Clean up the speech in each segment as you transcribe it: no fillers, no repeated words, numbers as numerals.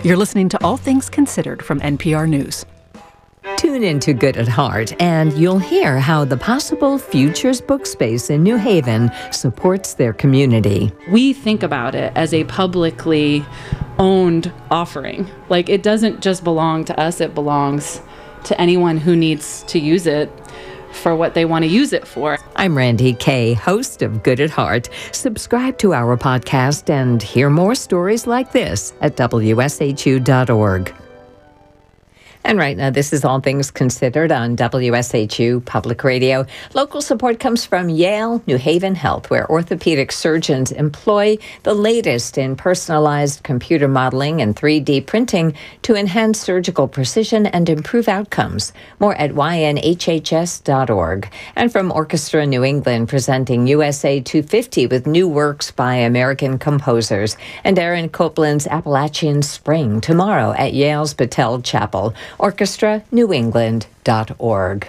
You're listening to All Things Considered from NPR News. Tune into Good at Heart, and you'll hear how the Possible Futures book space in New Haven supports their community. We think about it as a publicly owned offering. Like, it doesn't just belong to us, it belongs to anyone who needs to use it for what they want to use it for. I'm Randy Kay, host of Good at Heart. Subscribe to our podcast and hear more stories like this at WSHU.org. And right now, this is All Things Considered on WSHU Public Radio. Local support comes from Yale New Haven Health, where orthopedic surgeons employ the latest in personalized computer modeling and 3D printing to enhance surgical precision and improve outcomes. More at ynhhs.org. And from Orchestra New England, presenting USA 250 with new works by American composers. And Aaron Copland's Appalachian Spring tomorrow at Yale's Battelle Chapel. OrchestraNewEngland.org.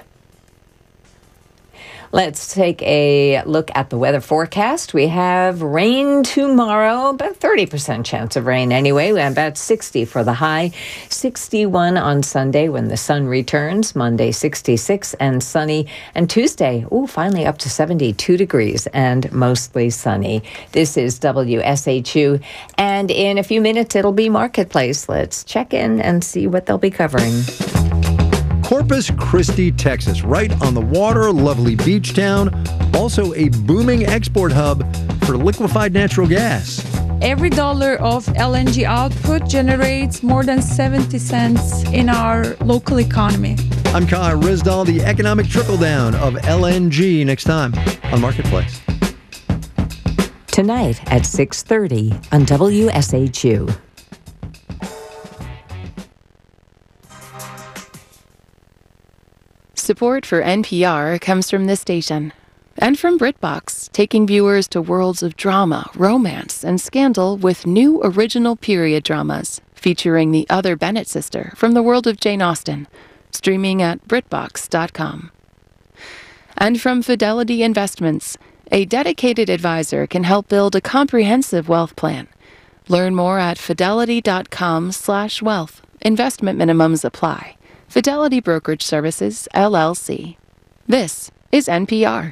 Let's take a look at the weather forecast. We have rain tomorrow, about 30% chance of rain anyway, about 60 for the high, 61 on Sunday when the sun returns, Monday 66 and sunny, and Tuesday, finally up to 72 degrees and mostly sunny. This is WSHU, and in a few minutes it'll be Marketplace. Let's check in and see what they'll be covering. Corpus Christi, Texas, right on the water, lovely beach town, also a booming export hub for liquefied natural gas. Every dollar of LNG output generates more than 70 cents in our local economy. I'm Kai Rizdal, the economic trickle-down of LNG next time on Marketplace. Tonight at 6:30 on WSHU. Support for NPR comes from this station and from BritBox, taking viewers to worlds of drama, romance, and scandal with new original period dramas featuring the other Bennett sister from the world of Jane Austen, streaming at BritBox.com. And from Fidelity Investments, a dedicated advisor can help build a comprehensive wealth plan. Learn more at fidelity.com/wealth. Investment minimums apply. Fidelity Brokerage Services, LLC. This is NPR.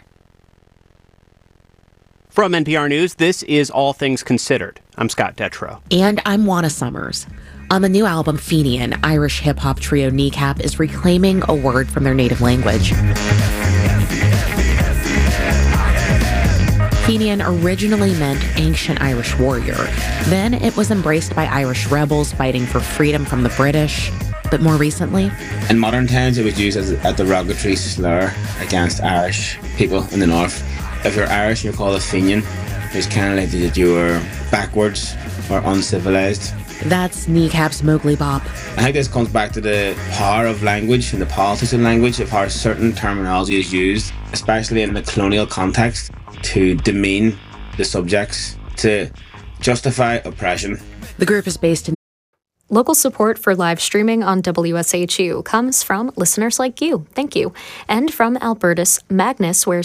From NPR News, this is All Things Considered. I'm Scott Detrow. And I'm Juana Summers. On the new album Fenian, Irish hip-hop trio Kneecap is reclaiming a word from their native language. Fenian originally meant ancient Irish warrior. Then it was embraced by Irish rebels fighting for freedom from the British. But more recently, in modern times, it was used as a derogatory slur against Irish people in the north. If you're Irish and you're called a Fenian, it's kind of like that you were backwards or uncivilized. That's Kneecap's Mowgli Bop. I think this comes back to the power of language and the politics of language, of how certain terminology is used, especially in the colonial context, to demean the subjects, to justify oppression. The group is based in Local support for live streaming on WSHU comes from listeners like you. Thank you. And from Albertus Magnus, where